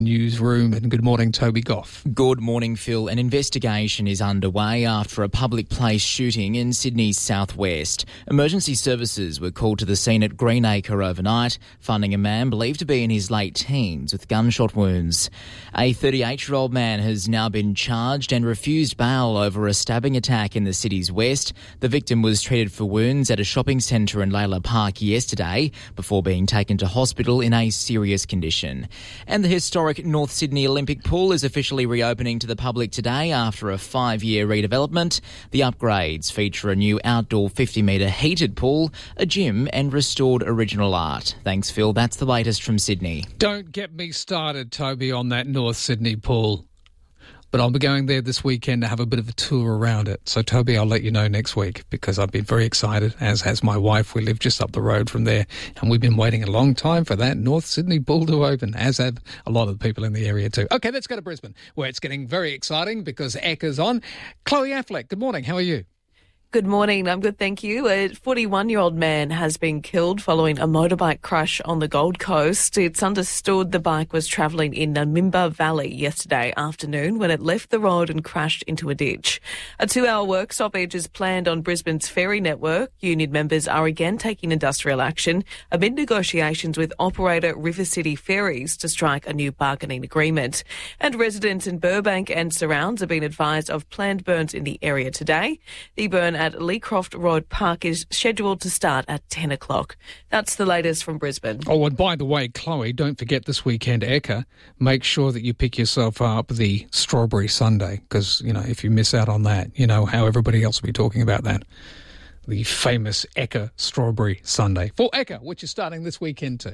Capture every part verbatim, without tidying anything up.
Newsroom, and good morning, Toby Goff. Good morning, Phil. An investigation is underway after a public place shooting in Sydney's southwest. Emergency services were called to the scene at Greenacre overnight, finding a man believed to be in his late teens with gunshot wounds. A thirty-eight-year-old man has now been charged and refused bail over a stabbing attack in the city's west. The victim was treated for wounds at a shopping centre in Layla Park yesterday before being taken to hospital in a serious condition. And the historic North Sydney Olympic Pool is officially reopening to the public today after a five-year redevelopment. The upgrades feature a new outdoor fifty metre heated pool, a gym and restored original art. Thanks, Phil. That's the latest from Sydney. Don't get me started, Toby, on that North Sydney pool. But I'll be going there this weekend to have a bit of a tour around it. So, Toby, I'll let you know next week because I've been very excited, as has my wife. We live just up the road from there, and we've been waiting a long time for that North Sydney pool to open, as have a lot of the people in the area too. OK, let's go to Brisbane, where it's getting very exciting because Ekka's on. Chloe Affleck, good morning. How are you? Good morning. I'm good, thank you. A forty-one-year-old man has been killed following a motorbike crash on the Gold Coast. It's understood the bike was travelling in Namimba Valley yesterday afternoon when it left the road and crashed into a ditch. A two-hour work stoppage is planned on Brisbane's ferry network. Union members are again taking industrial action amid negotiations with operator River City Ferries to strike a new bargaining agreement. And residents in Burbank and surrounds have been advised of planned burns in the area today. The burn at Leecroft Road Park is scheduled to start at ten o'clock. That's the latest from Brisbane. Oh, and by the way, Chloe, don't forget this weekend, Ekka, make sure that you pick yourself up the strawberry sundae because, you know, if you miss out on that, you know how everybody else will be talking about that. The famous Ekka strawberry sundae. For Ekka, which is starting this weekend too.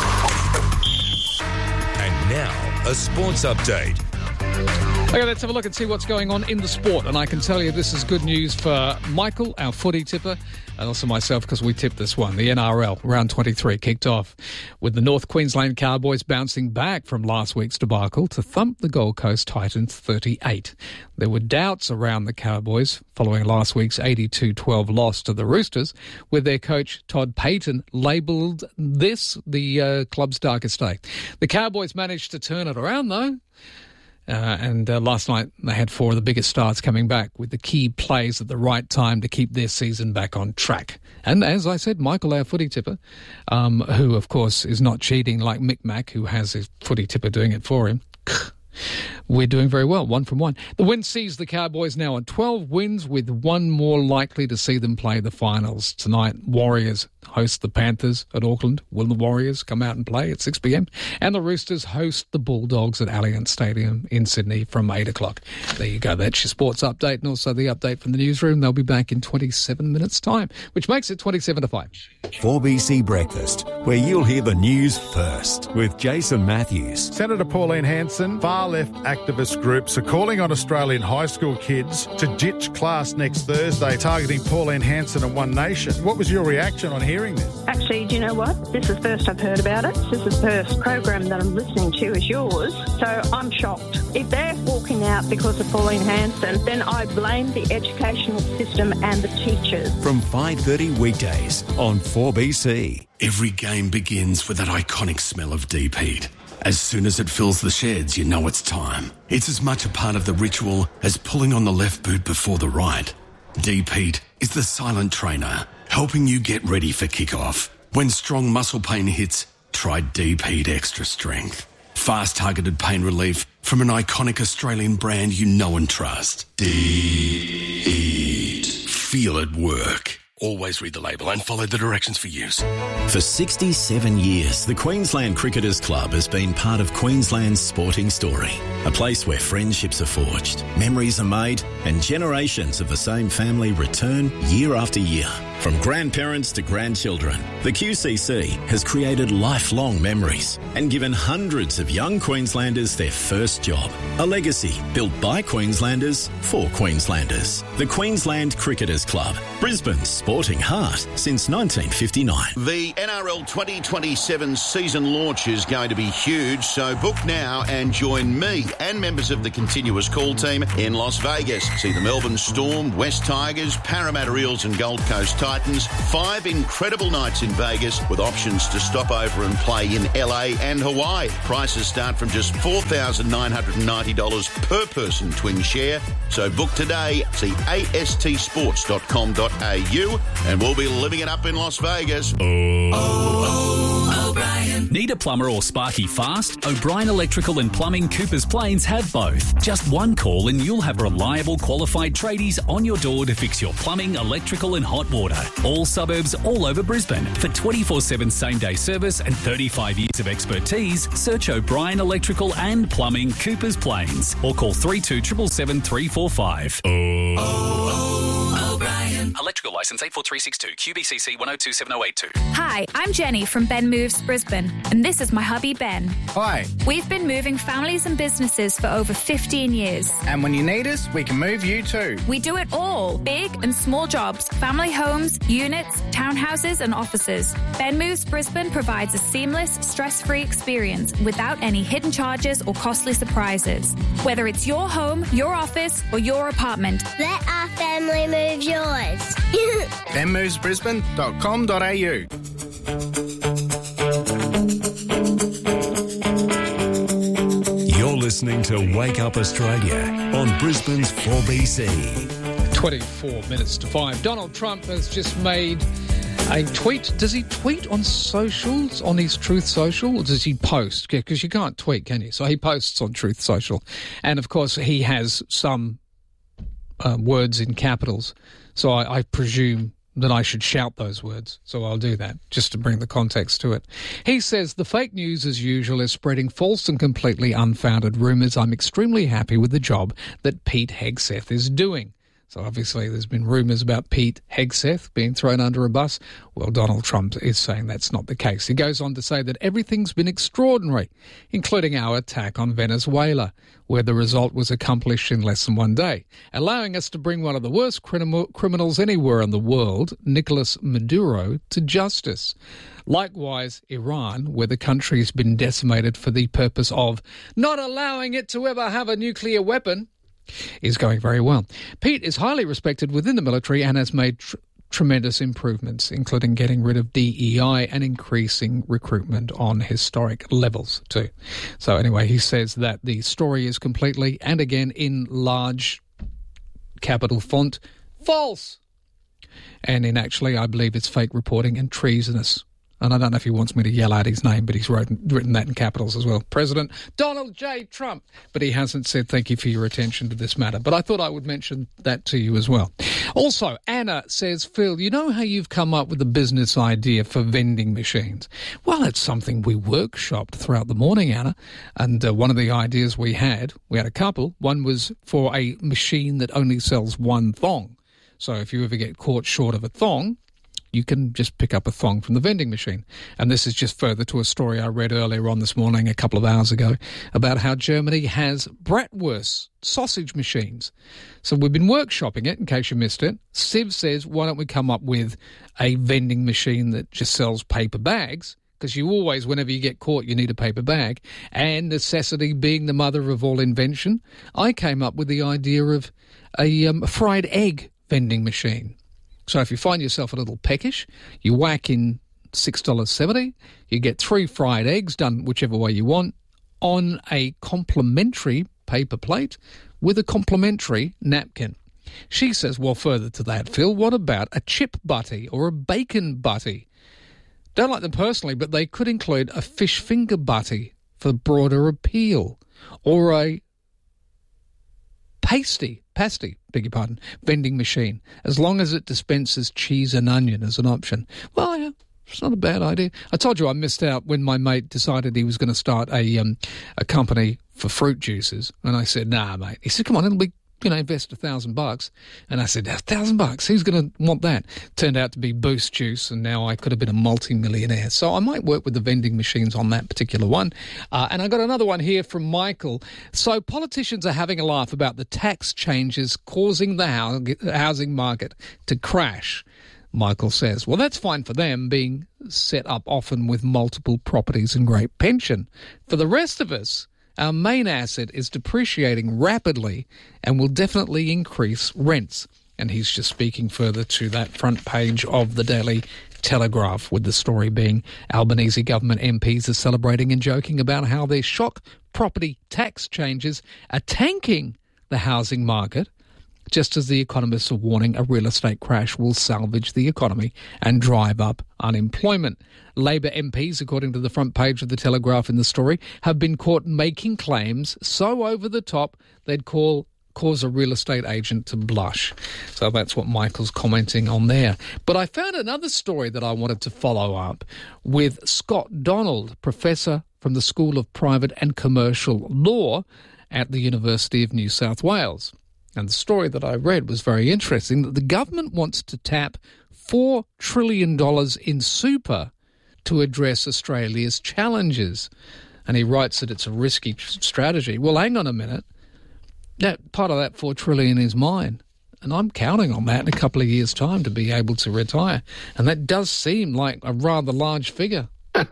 And now, a sports update. Okay, let's have a look and see what's going on in the sport. And I can tell you this is good news for Michael, our footy tipper, and also myself because we tipped this one. The N R L, round twenty-three, kicked off with the North Queensland Cowboys bouncing back from last week's debacle to thump the Gold Coast Titans thirty-eight. There were doubts around the Cowboys following last week's eighty-two twelve loss to the Roosters, with their coach Todd Payten labelled this the uh, club's darkest day. The Cowboys managed to turn it around, though. Uh, and uh, last night they had four of the biggest starts coming back with the key plays at the right time to keep their season back on track. And as I said, Michael, our footy tipper, um, who of course is not cheating like Mick Mac, who has his footy tipper doing it for him. We're doing very well, one from one. The win sees the Cowboys now on twelve wins, with one more likely to see them play the finals. Tonight, Warriors host the Panthers at Auckland. Will the Warriors come out and play at six p.m? And the Roosters host the Bulldogs at Allianz Stadium in Sydney from eight o'clock. There you go. That's your sports update and also the update from the newsroom. They'll be back in twenty-seven minutes' time, which makes it twenty-seven to five. four B C Breakfast, where you'll hear the news first with Jason Matthews. Senator Pauline Hanson, far-left activist groups are calling on Australian high school kids to ditch class next Thursday, targeting Pauline Hanson and One Nation. What was your reaction on hearing this? Actually, do you know what? This is the first I've heard about it. This is the first program that I'm listening to is yours, so I'm shocked. If they're walking out because of Pauline Hanson, then I blame the educational system and the teachers. From five thirty weekdays on four B C. Every game begins with that iconic smell of deep heat. As soon as it fills the sheds, you know it's time. It's as much a part of the ritual as pulling on the left boot before the right. Deep Heat is the silent trainer, helping you get ready for kickoff. When strong muscle pain hits, try Deep Heat Extra Strength. Fast targeted pain relief from an iconic Australian brand you know and trust. Deep Heat. Feel it work. Always read the label and follow the directions for use. For sixty-seven years, the Queensland Cricketers Club has been part of Queensland's sporting story. A place where friendships are forged, memories are made, and generations of the same family return year after year. From grandparents to grandchildren, the Q C C has created lifelong memories and given hundreds of young Queenslanders their first job. A legacy built by Queenslanders for Queenslanders. The Queensland Cricketers Club, Brisbane's sport sporting heart since nineteen fifty-nine. The N R L twenty twenty-seven season launch is going to be huge, so book now and join me and members of the continuous call team in Las Vegas. See the Melbourne Storm, West Tigers, Parramatta Eels and Gold Coast Titans. Five incredible nights in Vegas with options to stop over and play in L A and Hawaii. Prices start from just four thousand nine hundred ninety dollars per person twin share. So book today. See A S T sports dot com dot a u and we'll be living it up in Las Vegas. Oh, oh, O'Brien. Need a plumber or sparky fast? O'Brien Electrical and Plumbing Coopers Plains have both. Just one call and you'll have reliable qualified tradies on your door to fix your plumbing, electrical and hot water. All suburbs all over Brisbane. For twenty-four seven same day service and thirty-five years of expertise, search O'Brien Electrical and Plumbing Coopers Plains or call three two seven seven three four five. Oh, oh, O'Brien. Electrical licence eight four three six two, Q B C C one oh two seven oh eight two. Hi, I'm Jenny from Ben Moves Brisbane, and this is my hubby Ben. Hi. We've been moving families and businesses for over fifteen years. And when you need us, we can move you too. We do it all, big and small jobs, family homes, units, townhouses and offices. Ben Moves Brisbane provides a seamless, stress-free experience without any hidden charges or costly surprises. Whether it's your home, your office or your apartment, let our family move yours. ben moves brisbane dot com dot a u. You're listening to Wake Up Australia on Brisbane's four B C. twenty-four minutes to five. Donald Trump has just made a tweet. Does he tweet on socials, on his Truth Social, or does he post? Because you can't tweet, can you? So he posts on Truth Social. And, of course, he has some um, words in capitals. So I, I presume that I should shout those words. So I'll do that, just to bring the context to it. He says, the fake news, as usual, is spreading false and completely unfounded rumours. I'm extremely happy with the job that Pete Hegseth is doing. So obviously there's been rumours about Pete Hegseth being thrown under a bus. Well, Donald Trump is saying that's not the case. He goes on to say that everything's been extraordinary, including our attack on Venezuela, where the result was accomplished in less than one day, allowing us to bring one of the worst criminal, criminals anywhere in the world, Nicolas Maduro, to justice. Likewise, Iran, where the country has been decimated for the purpose of not allowing it to ever have a nuclear weapon, is going very well. Pete is highly respected within the military and has made tr- tremendous improvements, including getting rid of D E I and increasing recruitment on historic levels too. So anyway, he says that the story is completely, and again in large capital font, false. And in actually, I believe it's fake reporting and treasonous. And I don't know if he wants me to yell out his name, but he's written, written that in capitals as well. President Donald J. Trump. But he hasn't said thank you for your attention to this matter. But I thought I would mention that to you as well. Also, Anna says, Phil, you know how you've come up with a business idea for vending machines? Well, it's something we workshopped throughout the morning, Anna. And uh, one of the ideas we had, we had a couple. One was for a machine that only sells one thong. So if you ever get caught short of a thong, you can just pick up a thong from the vending machine. And this is just further to a story I read earlier on this morning, a couple of hours ago, about how Germany has bratwurst sausage machines. So we've been workshopping it, in case you missed it. Siv says, why don't we come up with a vending machine that just sells paper bags? Because you always, whenever you get caught, you need a paper bag. And necessity being the mother of all invention, I came up with the idea of a um, fried egg vending machine. So if you find yourself a little peckish, you whack in six dollars seventy, you get three fried eggs done whichever way you want on a complimentary paper plate with a complimentary napkin. She says, well, further to that, Phil, what about a chip butty or a bacon butty? Don't like them personally, but they could include a fish finger butty for broader appeal, or a pasty, pasty, beg your pardon, vending machine, as long as it dispenses cheese and onion as an option. Well, yeah, it's not a bad idea. I told you I missed out when my mate decided he was going to start a um, a company for fruit juices, and I said, nah, mate. He said, come on, it'll be, you know, invest a thousand bucks. And I said, a thousand bucks? Who's going to want that? Turned out to be Boost Juice, and now I could have been a multi-millionaire. So I might work with the vending machines on that particular one. Uh, and I got another one here from Michael. So politicians are having a laugh about the tax changes causing the housing market to crash. Michael says. Well, that's fine for them, being set up often with multiple properties and great pension. For the rest of us, our main asset is depreciating rapidly and will definitely increase rents. And he's just speaking further to that front page of the Daily Telegraph, with the story being Albanese government M Ps are celebrating and joking about how their shock property tax changes are tanking the housing market, just as the economists are warning a real estate crash will salvage the economy and drive up unemployment. Labor M Ps, according to the front page of the Telegraph in the story, have been caught making claims so over the top they'd call cause a real estate agent to blush. So that's what Michael's commenting on there. But I found another story that I wanted to follow up with Scott Donald, professor from the School of Private and Commercial Law at the University of New South Wales. And the story that I read was very interesting, that the government wants to tap four trillion dollars in super to address Australia's challenges. And he writes that it's a risky strategy. Well, hang on a minute. That part of that four trillion dollars is mine, and I'm counting on that in a couple of years' time to be able to retire. And that does seem like a rather large figure.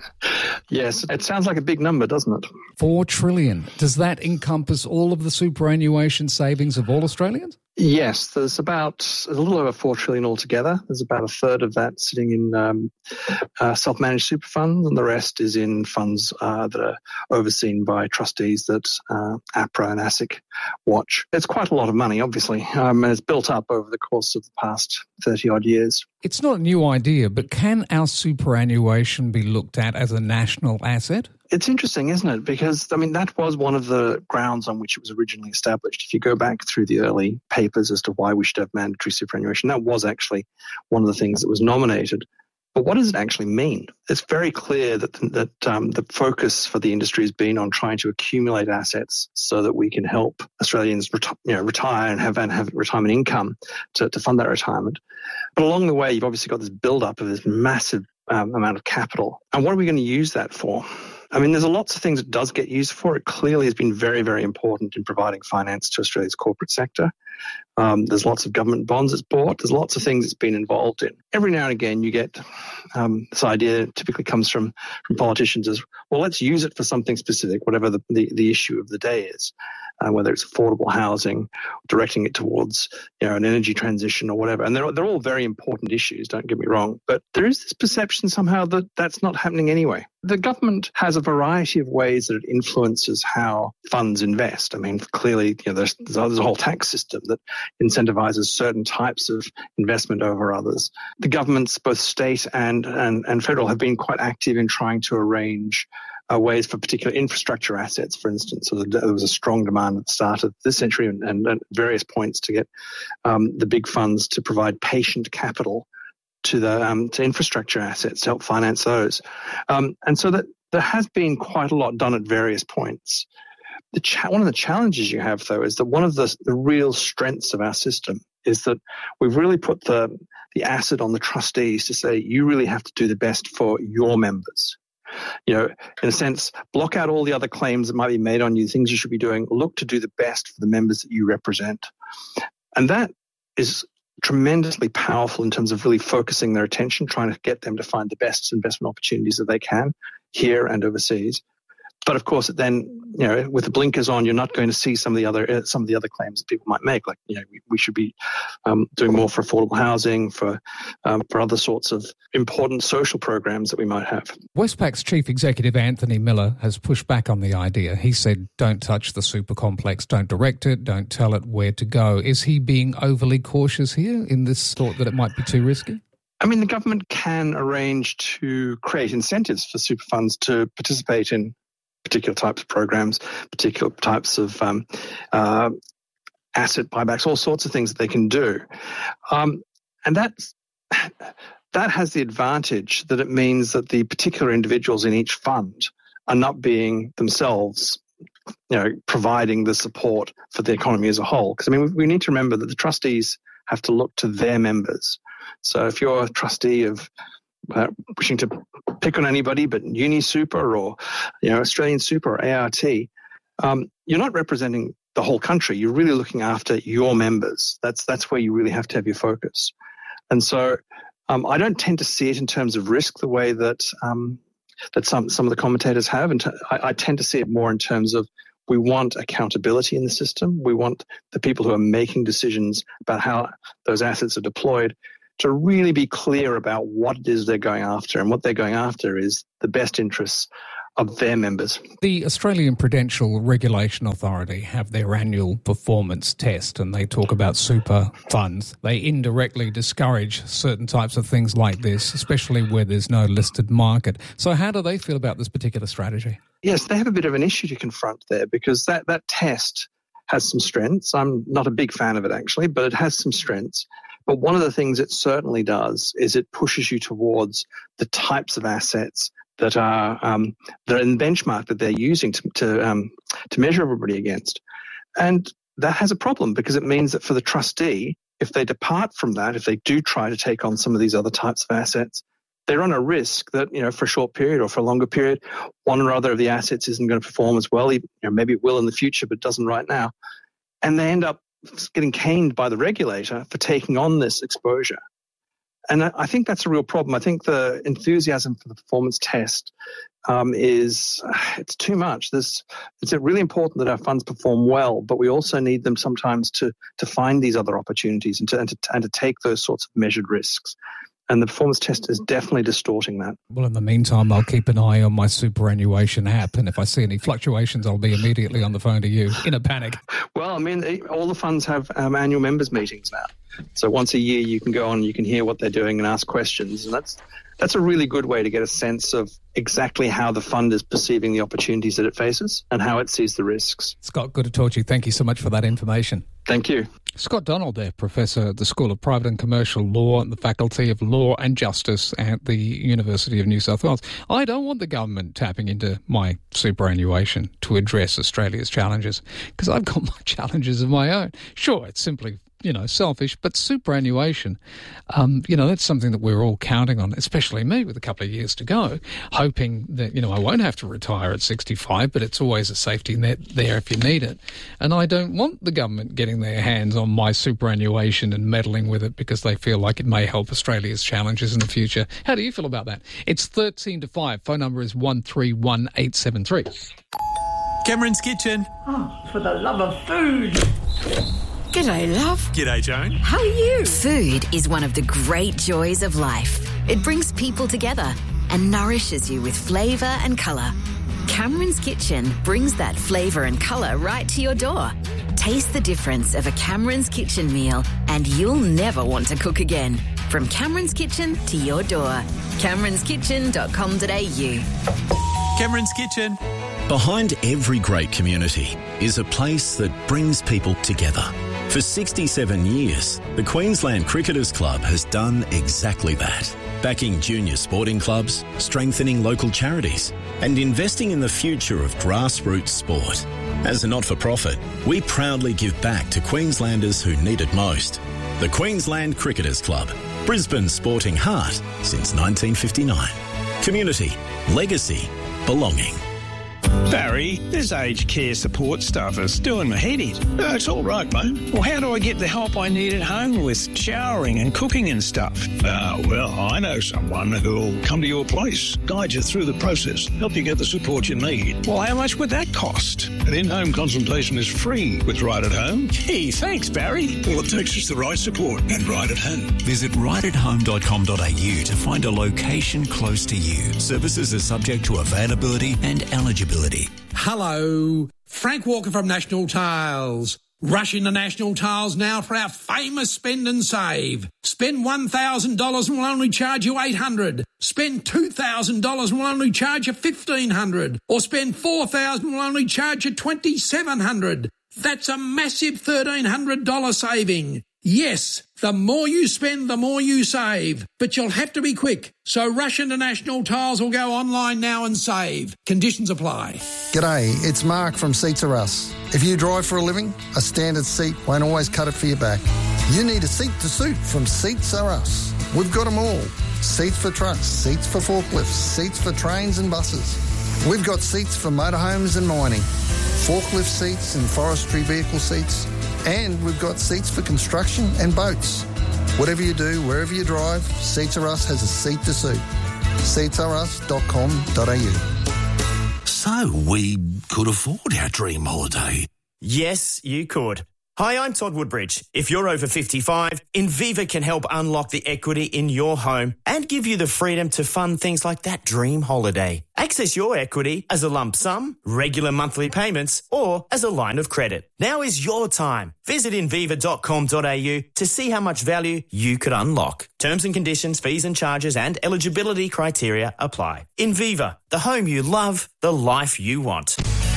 Yes, it sounds like a big number, doesn't it? Four trillion. Does that encompass all of the superannuation savings of all Australians? Yes, there's about a little over four trillion altogether. There's about a third of that sitting in um, uh, self-managed super funds, and the rest is in funds uh, that are overseen by trustees that uh, APRA and ASIC watch. It's quite a lot of money, obviously, um, and it's built up over the course of the past thirty-odd years. It's not a new idea, but can our superannuation be looked at as a national asset? It's interesting, isn't it? Because, I mean, that was one of the grounds on which it was originally established. If you go back through the early papers as to why we should have mandatory superannuation, that was actually one of the things that was nominated. But what does it actually mean? It's very clear that that um, the focus for the industry has been on trying to accumulate assets so that we can help Australians reti- you know, retire and have and have retirement income to, to fund that retirement. But along the way, you've obviously got this build-up of this massive um, amount of capital. And what are we going to use that for? I mean, there's lots of things it does get used for. It clearly has been very, very important in providing finance to Australia's corporate sector. Um, there's lots of government bonds it's bought. There's lots of things it's been involved in. Every now and again, you get um, this idea typically comes from, from politicians as, well, let's use it for something specific, whatever the, the, the issue of the day is, uh, whether it's affordable housing, directing it towards you know an energy transition or whatever. And they're, they're all very important issues, don't get me wrong. But there is this perception somehow that that's not happening anyway. The government has a variety of ways that it influences how funds invest. I mean, clearly, you know, there's, there's a whole tax system that incentivizes certain types of investment over others. The governments, both state and, and, and federal, have been quite active in trying to arrange uh, ways for particular infrastructure assets, for instance. So there was a strong demand at the start of this century and, and at various points to get um, the big funds to provide patient capital to the um, to infrastructure assets to help finance those. Um, and so that there has been quite a lot done at various points. The cha- one of the challenges you have, though, is that one of the, the real strengths of our system is that we've really put the, the asset on the trustees to say, you really have to do the best for your members. You know, in a sense, block out all the other claims that might be made on you, things you should be doing, look to do the best for the members that you represent. And that is tremendously powerful in terms of really focusing their attention, trying to get them to find the best investment opportunities that they can here and overseas. But of course, then, you know, with the blinkers on, you're not going to see some of the other uh, some of the other claims that people might make, like, you know, we, we should be um, doing more for affordable housing, for um, for other sorts of important social programs that we might have. Westpac's chief executive Anthony Miller has pushed back on the idea. He said, "Don't touch the super complex, don't direct it, don't tell it where to go." Is he being overly cautious here in this thought that it might be too risky? I mean, the government can arrange to create incentives for super funds to participate in particular types of programs, particular types of um, uh, asset buybacks, all sorts of things that they can do. Um, and that's, that has the advantage that it means that the particular individuals in each fund are not being themselves, you know, providing the support for the economy as a whole. Because, I mean, we need to remember that the trustees have to look to their members. So if you're a trustee of Uh, wishing to pick on anybody but UniSuper or, you know, Australian Super or A R T, um, you're not representing the whole country. You're really looking after your members. That's that's where you really have to have your focus. And so Um, I don't tend to see it in terms of risk the way that um, that some, some of the commentators have. And t- I, I tend to see it more in terms of we want accountability in the system. We want the people who are making decisions about how those assets are deployed to really be clear about what it is they're going after. And what they're going after is the best interests of their members. The Australian Prudential Regulation Authority have their annual performance test, and they talk about super funds. They indirectly discourage certain types of things like this, especially where there's no listed market. So how do they feel about this particular strategy? Yes, they have a bit of an issue to confront there, because that, that test has some strengths. I'm not a big fan of it, actually, but it has some strengths. But one of the things it certainly does is it pushes you towards the types of assets that are um, that are in the benchmark that they're using to to, um, to measure everybody against. And that has a problem, because it means that for the trustee, if they depart from that, if they do try to take on some of these other types of assets, they run a risk that, you know, for a short period or for a longer period, one or other of the assets isn't going to perform as well. You know, maybe it will in the future, but doesn't right now. And they end up getting caned by the regulator for taking on this exposure. And I think that's a real problem. I think the enthusiasm for the performance test um, is, it's too much. There's, it's really important that our funds perform well, but we also need them sometimes to to find these other opportunities and to, and to, and to take those sorts of measured risks. And the performance test is definitely distorting that. Well, in the meantime, I'll keep an eye on my superannuation app, and if I see any fluctuations, I'll be immediately on the phone to you in a panic. Well, I mean, all the funds have um, annual members meetings now. So once a year you can go on and you can hear what they're doing and ask questions. And that's that's a really good way to get a sense of exactly how the fund is perceiving the opportunities that it faces and how it sees the risks. Scott, good to talk to you. Thank you so much for that information. Thank you. Scott Donald there, Professor at the School of Private and Commercial Law and the Faculty of Law and Justice at the University of New South Wales. I don't want the government tapping into my superannuation to address Australia's challenges, because I've got my challenges of my own. Sure, it's simply, you know, selfish, but superannuation, um, you know, that's something that we're all counting on, especially me with a couple of years to go, hoping that, you know, I won't have to retire at sixty-five, but it's always a safety net there if you need it. And I don't want the government getting their hands on my superannuation and meddling with it because they feel like it may help Australia's challenges in the future. How do you feel about that? It's thirteen to five. Phone number is one three one eight seven three. Cameron's Kitchen. Oh, for the love of food. G'day, love. G'day, Joan. How are you? Food is one of the great joys of life. It brings people together and nourishes you with flavour and colour. Cameron's Kitchen brings that flavour and colour right to your door. Taste the difference of a Cameron's Kitchen meal and you'll never want to cook again. From Cameron's Kitchen to your door. camerons kitchen dot com dot a u. Cameron's Kitchen. Behind every great community is a place that brings people together. For sixty-seven years, the Queensland Cricketers Club has done exactly that, backing junior sporting clubs, strengthening local charities, and investing in the future of grassroots sport. As a not-for-profit, we proudly give back to Queenslanders who need it most. The Queensland Cricketers Club, Brisbane's sporting heart since nineteen fifty-nine. Community, legacy, belonging. Barry, this aged care support stuff is doing my head in. No, it's all right, mate. Well, how do I get the help I need at home with showering and cooking and stuff? Ah, uh, well, I know someone who'll come to your place, guide you through the process, help you get the support you need. Well, how much would that cost? An in-home consultation is free with Right at Home. Gee, thanks, Barry. All it takes is the right support and Right at Home. Visit right at home dot com dot a u to find a location close to you. Services are subject to availability and eligibility. Hello, Frank Walker from National Tiles. Rush into National Tiles now for our famous spend and save. Spend one thousand dollars and we'll only charge you eight hundred dollars. Spend two thousand dollars and we'll only charge you fifteen hundred dollars. Or spend four thousand dollars and we'll only charge you twenty-seven hundred dollars. That's a massive thirteen hundred dollars saving. Yes, the more you spend, the more you save. But you'll have to be quick. So rush into National Tiles or go online now and save. Conditions apply. G'day, it's Mark from Seats Are Us. If you drive for a living, a standard seat won't always cut it for your back. You need a seat to suit from Seats Are Us. We've got them all. Seats for trucks, seats for forklifts, seats for trains and buses. We've got seats for motorhomes and mining, forklift seats and forestry vehicle seats. And we've got seats for construction and boats. Whatever you do, wherever you drive, Seats R Us has a seat to suit. seats r us dot com dot a u. So we could afford our dream holiday. Yes, you could. Hi, I'm Todd Woodbridge. If you're over fifty-five, Inviva can help unlock the equity in your home and give you the freedom to fund things like that dream holiday. Access your equity as a lump sum, regular monthly payments, or as a line of credit. Now is your time. Visit inviva dot com dot a u to see how much value you could unlock. Terms and conditions, fees and charges and eligibility criteria apply. Inviva, the home you love, the life you want.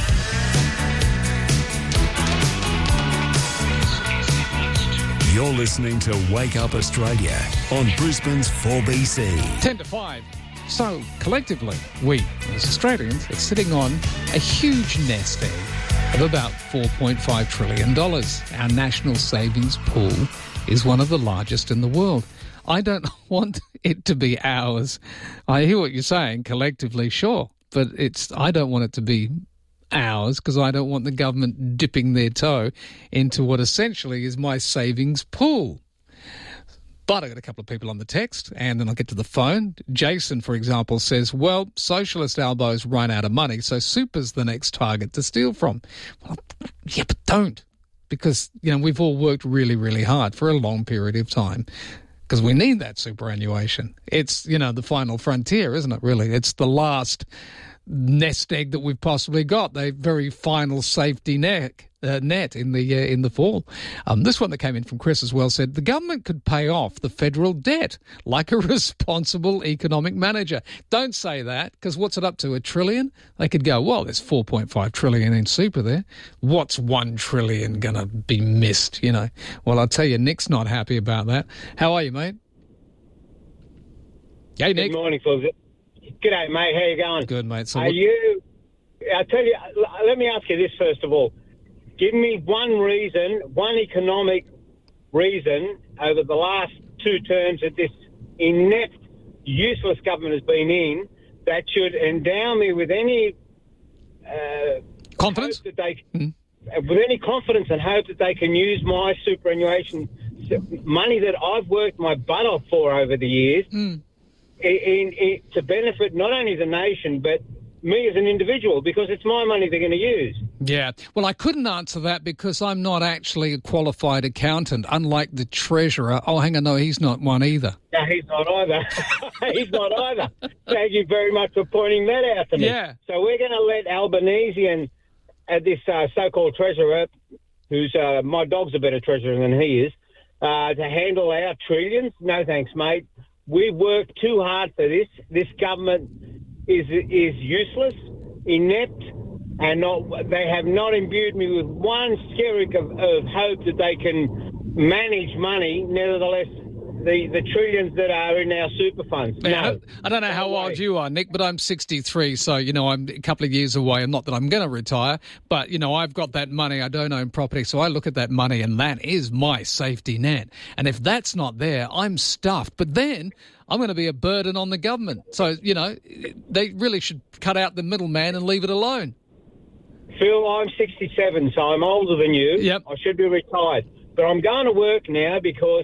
You're listening to Wake Up Australia on Brisbane's four B C. ten to five. So, collectively, we, as Australians, are sitting on a huge nest egg of about four point five trillion dollars. Our national savings pool is one of the largest in the world. I don't want it to be ours. I hear what you're saying, collectively, sure, but it's I don't want it to be ours because I don't want the government dipping their toe into what essentially is my savings pool. But I got a couple of people on the text and then I'll get to the phone. Jason, for example, says, well, socialist elbows run out of money, so super's the next target to steal from. Well, yeah, but don't. Because, you know, we've all worked really, really hard for a long period of time because we need that superannuation. It's, you know, the final frontier, isn't it, really? It's the last nest egg that we've possibly got, the very final safety net, uh, net in the uh, in the fall. Um, this one that came in from Chris as well said, the government could pay off the federal debt like a responsible economic manager. Don't say that, because what's it up to, a trillion? They could go, well, there's four point five trillion in super there. What's one trillion going to be missed, you know? Well, I'll tell you, Nick's not happy about that. How are you, mate? Hey, Nick. Good morning, folks. G'day, mate. How you going? Good, mate. So Are what... you... I'll tell you... Let me ask you this first of all. Give me one reason, one economic reason over the last two terms that this inept, useless government has been in that should endow me with any... Uh, confidence? That they, mm. With any confidence and hope that they can use my superannuation money that I've worked my butt off for over the years... Mm. In, in, in, to benefit not only the nation, but me as an individual, because it's my money they're going to use. Yeah. Well, I couldn't answer that because I'm not actually a qualified accountant, unlike the treasurer. Oh, hang on, no, he's not one either. No, he's not either. He's not either. Thank you very much for pointing that out to me. Yeah. So we're going to let Albanese and uh, this uh, so-called treasurer, who's uh, my dog's a better treasurer than he is, uh, to handle our trillions. No thanks, mate. We've worked too hard for this. This government is is useless, inept, and not, they have not imbued me with one skerrick of, of hope that they can manage money. Nevertheless, the, the trillions that are in our super funds. Yeah, no. I don't know how old you are, Nick, but I'm sixty-three, so, you know, I'm a couple of years away. And not that I'm going to retire, but, you know, I've got that money. I don't own property, so I look at that money and that is my safety net. And if that's not there, I'm stuffed. But then I'm going to be a burden on the government. So, you know, they really should cut out the middleman and leave it alone. Phil, I'm sixty-seven, so I'm older than you. Yep. I should be retired. But I'm going to work now because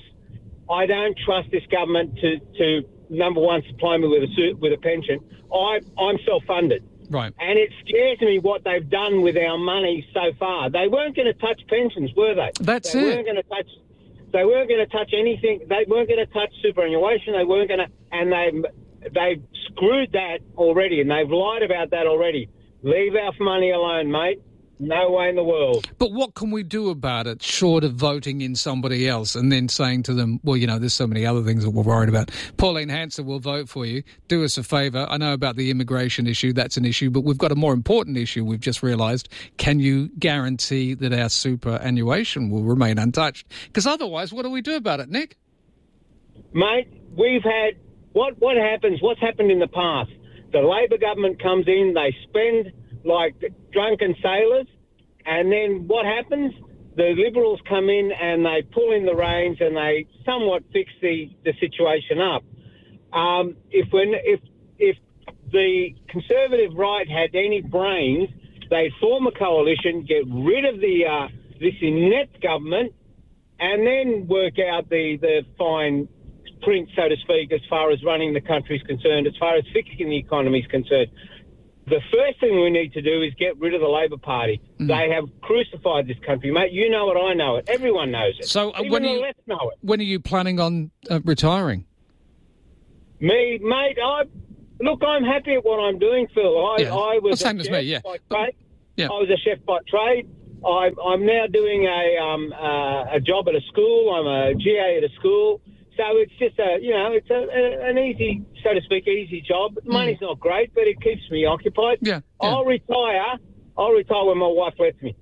I don't trust this government to, to number one, supply me with a with a pension. I, I'm self-funded. Right. And it scares me what they've done with our money so far. They weren't going to touch pensions, were they? That's they it. They weren't going to touch... They weren't going to touch anything. They weren't going to touch superannuation. They weren't going to... And they they've screwed that already, and they've lied about that already. Leave our money alone, mate. No way in the world. But what can we do about it short of voting in somebody else and then saying to them, well, you know, there's so many other things that we're worried about. Pauline Hanson will vote for you. Do us a favour. I know about the immigration issue. That's an issue. But we've got a more important issue we've just realised. Can you guarantee that our superannuation will remain untouched? Because otherwise, what do we do about it, Nick? Mate, we've had... What, what happens? What's happened in the past? The Labor government comes in, they spend like drunken sailors, and then what happens? The Liberals come in and they pull in the reins and they somewhat fix the, the situation up. Um, if when if if the Conservative right had any brains, they'd form a coalition, get rid of the uh, this inept government, and then work out the, the fine print, so to speak, as far as running the country is concerned, as far as fixing the economy is concerned. The first thing we need to do is get rid of the Labor Party. Mm. They have crucified this country, mate. You know it, I know it. Everyone knows it. So uh, Even when the are you, left know it. When are you planning on uh, retiring? Me, mate, I look, I'm happy at what I'm doing, Phil. I, yeah. I was well, same a as chef me, yeah. by But, trade. yeah. I was a chef by trade. I, I'm now doing a um, uh, a job at a school. I'm a G A at a school. So it's just a, you know, it's a, a, an easy, so to speak, easy job. The money's mm. not great, but it keeps me occupied. Yeah, yeah. I'll retire. I'll retire when my wife lets me.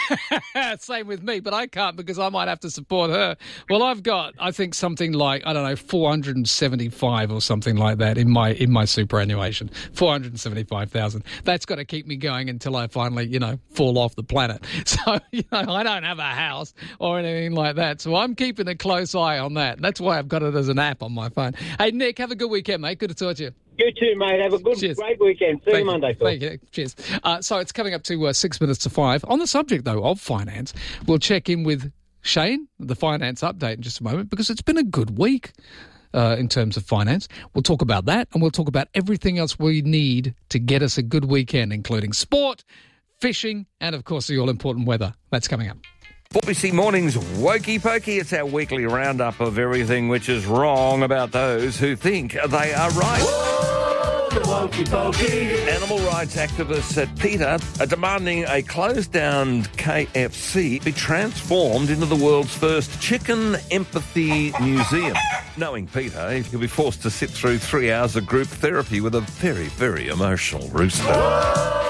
Same with me, but I can't because I might have to support her. Well, I've got, I think, something like, I don't know, four hundred seventy-five or something like that in my in my superannuation. four hundred seventy-five thousand. That's got to keep me going until I finally, you know, fall off the planet. So, you know, I don't have a house or anything like that. So I'm keeping a close eye on that. That's why I've got it as an app on my phone. Hey, Nick, have a good weekend, mate. Good to talk to you. You too, mate. Have a good, Cheers. great weekend. See Thank you Monday, Phil. Thank you. Cheers. Uh, so it's coming up to uh, six minutes to five. On the subject, though, of finance, we'll check in with Shane, the finance update, in just a moment, because it's been a good week uh, in terms of finance. We'll talk about that, and we'll talk about everything else we need to get us a good weekend, including sport, fishing, and, of course, the all-important weather. That's coming up. four B C Mornings Wokey Pokey. It's our weekly roundup of everything which is wrong about those who think they are right. Whoa, the Wokey Pokey. Animal rights activists at PETA are demanding a closed-down K F C be transformed into the world's first chicken empathy museum. Knowing PETA, he'll be forced to sit through three hours of group therapy with a very, very emotional rooster. Whoa.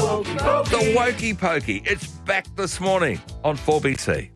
The Wokey Pokey. It's back this morning on four B C.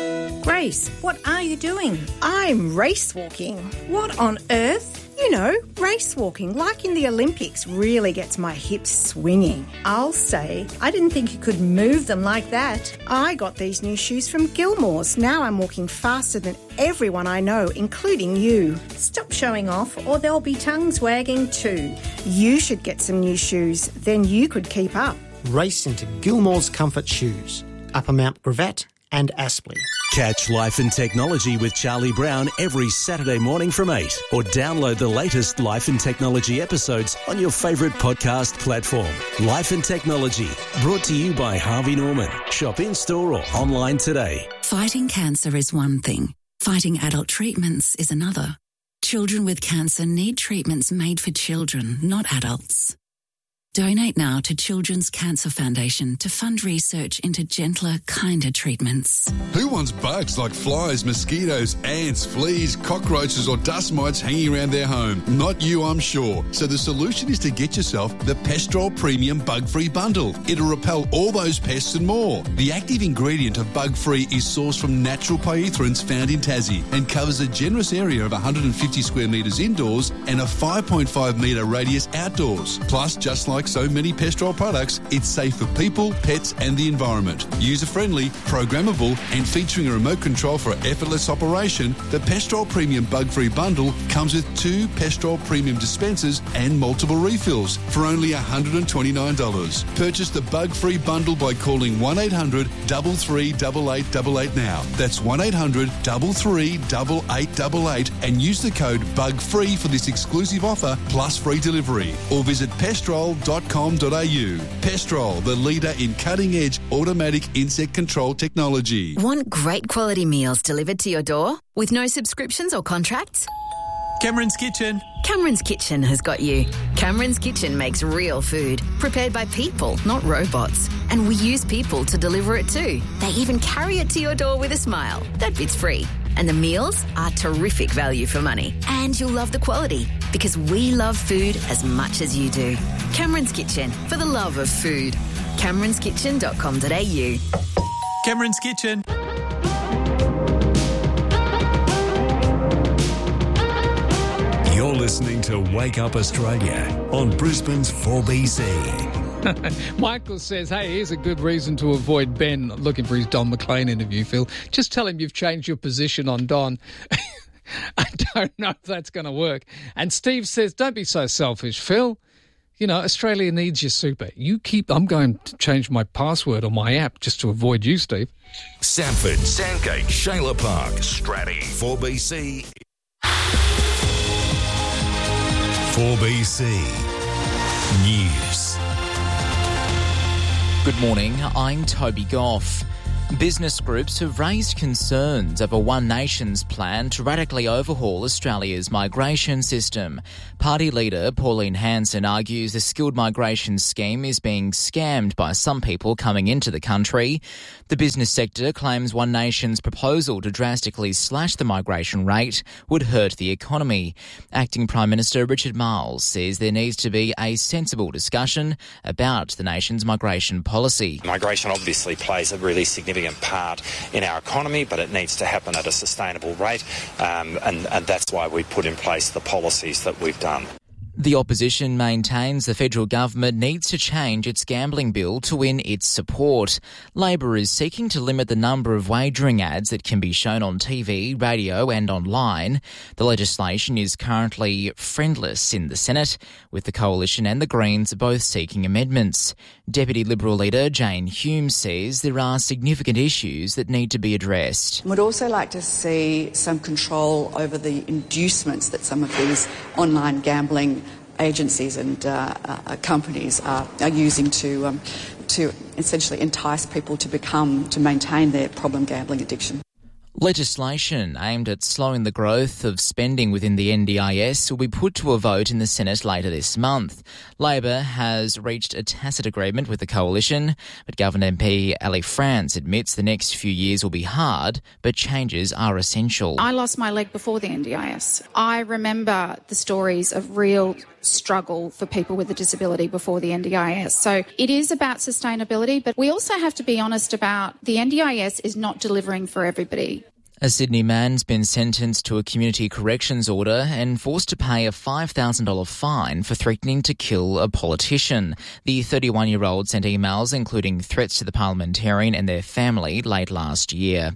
Grace, what are you doing? I'm race walking. What on earth? You know, race walking, like in the Olympics, really gets my hips swinging. I'll say, I didn't think you could move them like that. I got these new shoes from Gilmore's. Now I'm walking faster than everyone I know, including you. Stop showing off or there'll be tongues wagging too. You should get some new shoes, then you could keep up. Race into Gilmore's Comfort Shoes, Upper Mount Gravatt and Aspley. Catch Life and Technology with Charlie Brown every Saturday morning from eight, or download the latest Life and Technology episodes on your favourite podcast platform. Life and Technology, brought to you by Harvey Norman. Shop in-store or online today. Fighting cancer is one thing. Fighting adult treatments is another. Children with cancer need treatments made for children, not adults. Donate now to Children's Cancer Foundation to fund research into gentler, kinder treatments. Who wants bugs like flies, mosquitoes, ants, fleas, cockroaches or dust mites hanging around their home? Not you, I'm sure. So the solution is to get yourself the Pestrol Premium Bug-Free Bundle. It'll repel all those pests and more. The active ingredient of Bug-Free is sourced from natural pyrethroids found in Tassie and covers a generous area of one hundred fifty square metres indoors and a five point five metre radius outdoors. Plus, just like so many Pestrol products, it's safe for people, pets and the environment. User-friendly, programmable and featuring a remote control for effortless operation, the Pestrol Premium Bug-Free Bundle comes with two Pestrol Premium dispensers and multiple refills for only one hundred twenty-nine dollars. Purchase the Bug-Free Bundle by calling one eight hundred, three three eight eight eight eight now. That's one eight hundred, three three eight eight eight eight and use the code BUGFREE for this exclusive offer plus free delivery. Or visit pestrol dot com dot a u. Pestrol, the leader in cutting-edge automatic insect control technology. Want great quality meals delivered to your door with no subscriptions or contracts? Cameron's Kitchen. Cameron's Kitchen has got you. Cameron's Kitchen makes real food, prepared by people, not robots. And we use people to deliver it too. They even carry it to your door with a smile. That bit's free. And the meals are terrific value for money. And you'll love the quality, because we love food as much as you do. Cameron's Kitchen, for the love of food. camerons kitchen dot com dot a u. Cameron's Kitchen. You're listening to Wake Up Australia on Brisbane's four B C. Michael says, hey, here's a good reason to avoid Ben looking for his Don McLean interview, Phil. Just tell him you've changed your position on Don. I don't know if that's going to work. And Steve says, don't be so selfish, Phil. You know, Australia needs your super. You keep... I'm going to change my password on my app just to avoid you, Steve. Sanford, Sandgate, Shayla Park, Stratty, four B C. four B C News. Good morning, I'm Toby Goff. Business groups have raised concerns over One Nation's plan to radically overhaul Australia's migration system. Party leader Pauline Hanson argues the skilled migration scheme is being scammed by some people coming into the country. The business sector claims One Nation's proposal to drastically slash the migration rate would hurt the economy. Acting Prime Minister Richard Marles says there needs to be a sensible discussion about the nation's migration policy. Migration obviously plays a really significant part in our economy, but it needs to happen at a sustainable rate, um, and, and that's why we put in place the policies that we've done. The opposition maintains the federal government needs to change its gambling bill to win its support. Labor is seeking to limit the number of wagering ads that can be shown on T V, radio and online. The legislation is currently friendless in the Senate, with the Coalition and the Greens both seeking amendments. Deputy Liberal leader Jane Hume says there are significant issues that need to be addressed. We'd also like to see some control over the inducements that some of these online gambling agencies and uh, uh, companies are, are using to um, to essentially entice people to become, to maintain their problem gambling addiction. Legislation aimed at slowing the growth of spending within the N D I S will be put to a vote in the Senate later this month. Labor has reached a tacit agreement with the Coalition, but Government M P Ali France admits the next few years will be hard, but changes are essential. I lost my leg before the N D I S. I remember the stories of real struggle for people with a disability before the N D I S. So it is about sustainability, but we also have to be honest about the N D I S is not delivering for everybody. A Sydney man's been sentenced to a community corrections order and forced to pay a five thousand dollars fine for threatening to kill a politician. The thirty-one-year-old sent emails including threats to the parliamentarian and their family late last year.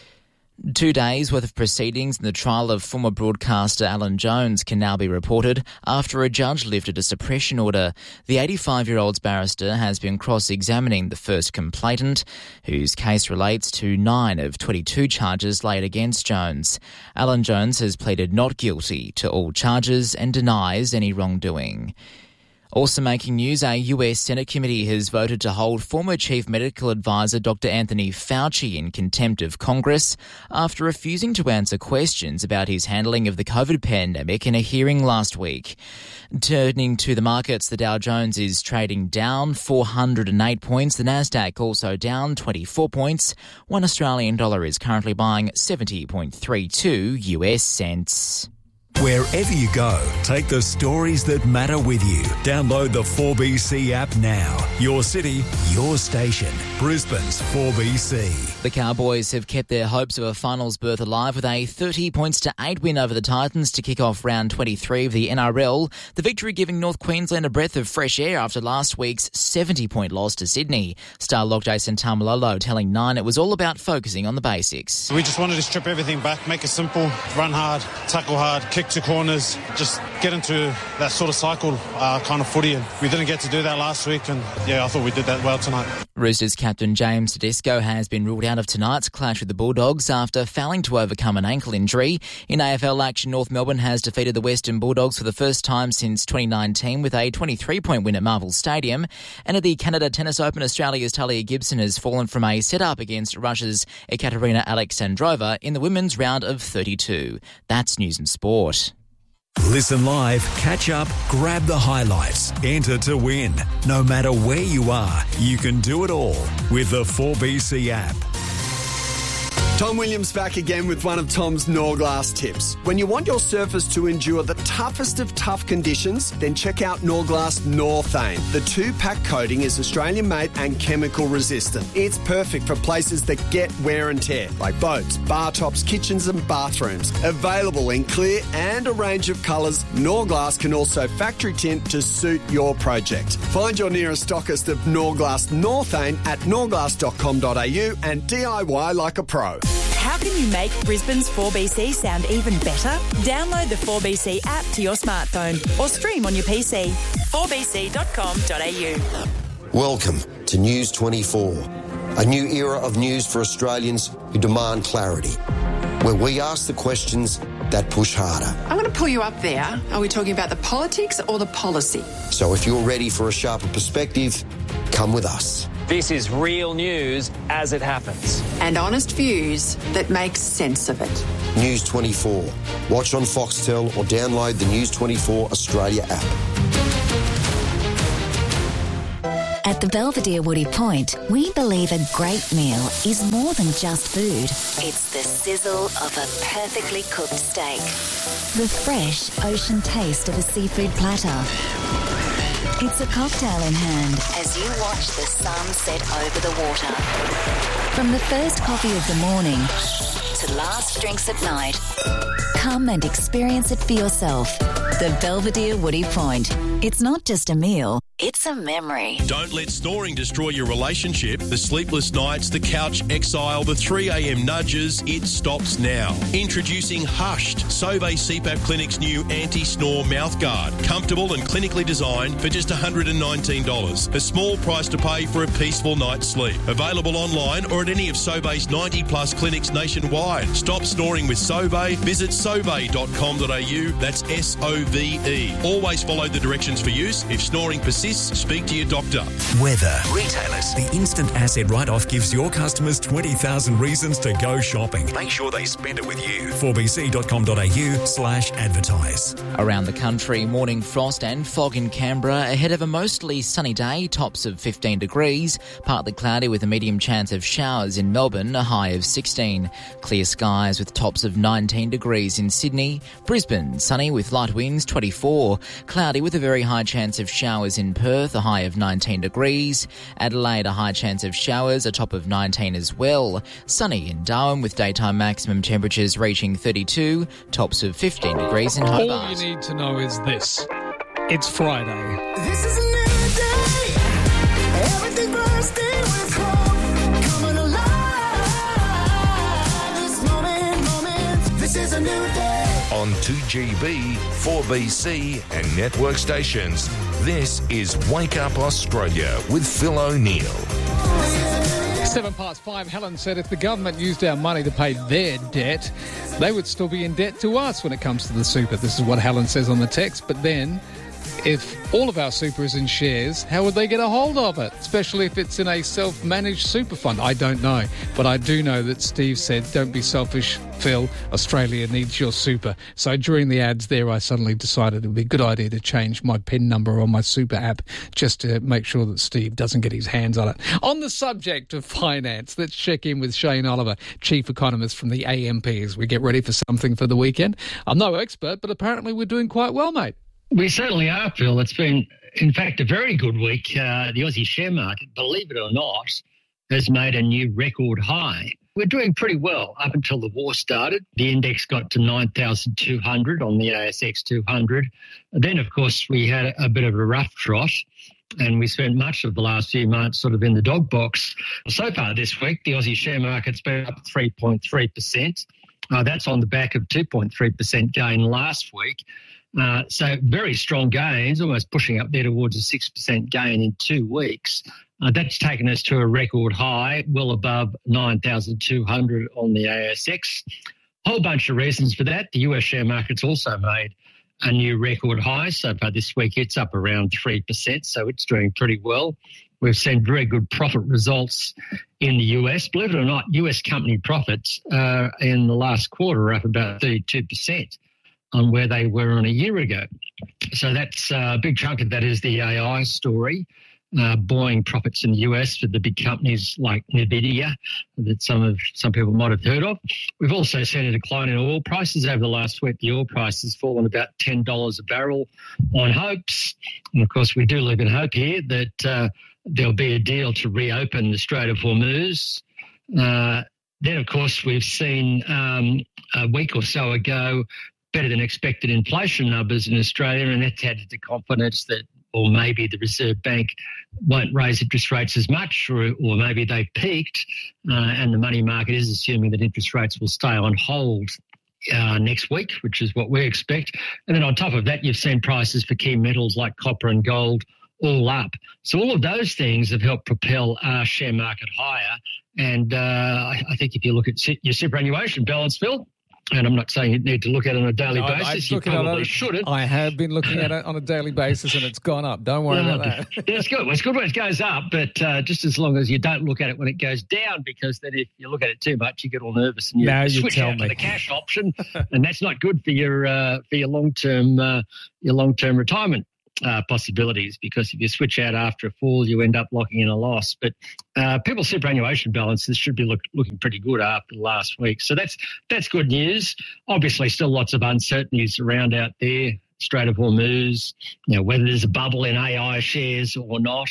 Two days' worth of proceedings in the trial of former broadcaster Alan Jones can now be reported after a judge lifted a suppression order. The eighty-five-year-old's barrister has been cross-examining the first complainant, whose case relates to nine of twenty-two charges laid against Jones. Alan Jones has pleaded not guilty to all charges and denies any wrongdoing. Also making news, a U S Senate committee has voted to hold former Chief Medical Advisor Doctor Anthony Fauci in contempt of Congress after refusing to answer questions about his handling of the COVID pandemic in a hearing last week. Turning to the markets, the Dow Jones is trading down four hundred eight points. The Nasdaq also down twenty-four points. One Australian dollar is currently buying seventy point three two U S cents. Wherever you go, take the stories that matter with you. Download the four B C app now. Your city, your station. Brisbane's four B C. The Cowboys have kept their hopes of a finals berth alive with a thirty points to eight win over the Titans to kick off round twenty-three of the N R L. The victory giving North Queensland a breath of fresh air after last week's seventy-point loss to Sydney. Star lock Jason Taumalolo telling Nine it was all about focusing on the basics. We just wanted to strip everything back, make it simple, run hard, tackle hard, kick to corners, just get into that sort of cycle uh, kind of footy, and we didn't get to do that last week, and yeah, I thought we did that well tonight. Roosters captain James Tedesco has been ruled out of tonight's clash with the Bulldogs after failing to overcome an ankle injury. In A F L action, North Melbourne has defeated the Western Bulldogs for the first time since twenty nineteen with a twenty-three point win at Marvel Stadium. And at the Canada Tennis Open, Australia's Talia Gibson has fallen from a set-up against Russia's Ekaterina Alexandrova in the women's round of thirty-two. That's News and Sport. Listen live, catch up, grab the highlights, enter to win. No matter where you are, you can do it all with the four B C app. Tom Williams back again with one of Tom's Norglass tips. When you want your surface to endure the toughest of tough conditions, then check out Norglass Northane. The two-pack coating is Australian-made and chemical resistant. It's perfect for places that get wear and tear, like boats, bar tops, kitchens and bathrooms. Available in clear and a range of colours, Norglass can also factory tint to suit your project. Find your nearest stockist of Norglass Northane at norglass dot com dot a u and D I Y like a pro. How can you make Brisbane's four B C sound even better? Download the four B C app to your smartphone or stream on your P C. four b c dot com dot a u. Welcome to News twenty-four, a new era of news for Australians who demand clarity, where we ask the questions that push harder. I'm going to pull you up there. Are we talking about the politics or the policy? So if you're ready for a sharper perspective, come with us. This is real news as it happens. And honest views that make sense of it. News twenty-four. Watch on Foxtel or download the News twenty-four Australia app. At the Belvedere Woody Point, we believe a great meal is more than just food. It's the sizzle of a perfectly cooked steak, the fresh ocean taste of a seafood platter. It's a cocktail in hand as you watch the sun set over the water. From the first coffee of the morning to last drinks at night, come and experience it for yourself. The Belvedere Woody Point. It's not just a meal, it's a memory. Don't let snoring destroy your relationship. The sleepless nights, the couch exile, the three a.m. nudges, it stops now. Introducing Hushed, Sobe C PAP Clinic's new anti-snore mouthguard. Comfortable and clinically designed for just one hundred nineteen dollars. A small price to pay for a peaceful night's sleep. Available online or at any of Sobe's ninety plus clinics nationwide. Stop snoring with Sobe. Visit sobe dot com dot a u. That's S O V E. Always follow the directions for use. If snoring persists, speak to your doctor. Weather. Retailers. The instant asset write-off gives your customers twenty thousand reasons to go shopping. Make sure they spend it with you. four b c dot com dot a u slash advertise. Around the country, morning frost and fog in Canberra ahead of a mostly sunny day, tops of fifteen degrees, partly cloudy with a medium chance of showers in Melbourne, a high of sixteen. Clear skies with tops of nineteen degrees in Sydney. Brisbane, sunny with light winds, twenty-four. Cloudy with a very high chance of showers in Perth, a high of nineteen degrees. Adelaide, a high chance of showers, a top of nineteen as well. Sunny in Darwin with daytime maximum temperatures reaching thirty-two, tops of fifteen degrees in Hobart. All you need to know is this. It's Friday. This is a new day. Everything bursting with hope. Coming alive. This moment, moment. This is a new day. On two G B, four B C and network stations, this is Wake Up Australia with Phil O'Neill. Seven past five, Helen said if the government used our money to pay their debt, they would still be in debt to us when it comes to the super. This is what Helen says on the text. But then, if all of our super is in shares, how would they get a hold of it? Especially if it's in a self-managed super fund. I don't know. But I do know that Steve said, don't be selfish, Phil. Australia needs your super. So during the ads there, I suddenly decided it would be a good idea to change my PIN number on my super app just to make sure that Steve doesn't get his hands on it. On the subject of finance, let's check in with Shane Oliver, Chief Economist from the A M P, as we get ready for something for the weekend. I'm no expert, but apparently we're doing quite well, mate. We certainly are, Phil. It's been, in fact, a very good week. Uh, the Aussie share market, believe it or not, has made a new record high. We're doing pretty well up until the war started. The index got to nine thousand two hundred on the A S X two hundred. Then, of course, we had a, a bit of a rough trot, and we spent much of the last few months sort of in the dog box. So far this week, the Aussie share market's been up three point three percent. Uh, that's on the back of two point three percent gain last week. Uh, so very strong gains, almost pushing up there towards a six percent gain in two weeks. Uh, that's taken us to a record high, well above nine thousand two hundred on the A S X. Whole bunch of reasons for that. The U S share market's also made a new record high. So far this week, it's up around three percent, so it's doing pretty well. We've seen very good profit results in the U S. Believe it or not, U S company profits uh, in the last quarter are up about thirty-two percent. On where they were on a year ago. So that's uh, a big chunk of that is the A I story, uh, buoying profits in the U S for the big companies like NVIDIA that some of some people might have heard of. We've also seen a decline in oil prices over the last week. The oil price has fallen about ten dollars a barrel on hopes. And, of course, we do live in hope here that uh, there'll be a deal to reopen the Strait of Hormuz. Uh, then, of course, we've seen um, a week or so ago better than expected inflation numbers in Australia, and that's added to confidence that or maybe the Reserve Bank won't raise interest rates as much, or, or maybe they peaked uh, and the money market is assuming that interest rates will stay on hold uh, next week, which is what we expect. And then on top of that, you've seen prices for key metals like copper and gold all up. So all of those things have helped propel our share market higher. And uh, I, I think if you look at your superannuation balance, Phil, and I'm not saying you need to look at it on a daily no, basis. You probably shouldn't. I have been looking at it on a daily basis and it's gone up. Don't worry no, about that. Yeah, it's good. It's good when it goes up, but uh, just as long as you don't look at it when it goes down, because then if you look at it too much, you get all nervous and you, now you switch you out me. to the cash option, and that's not good for your uh, for your long term uh, your long term retirement. Uh, possibilities, because if you switch out after a fall, you end up locking in a loss. But uh, people's superannuation balances should be look, looking pretty good after last week. So that's that's good news. Obviously, still lots of uncertainties around out there. Strait of Hormuz, you know, whether there's a bubble in A I shares or not.